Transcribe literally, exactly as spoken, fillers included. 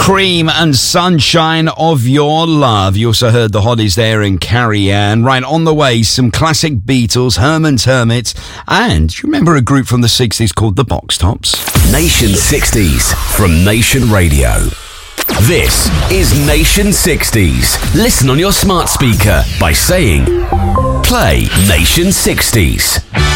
Cream and Sunshine of Your Love. You also heard the Hotties there in Carrie Ann. Right, on the way, some classic Beatles, Herman's Hermits, and do you remember a group from the sixties called the Box Tops? Nation sixties from Nation Radio. This is Nation sixties. Listen on your smart speaker by saying, play Nation sixties.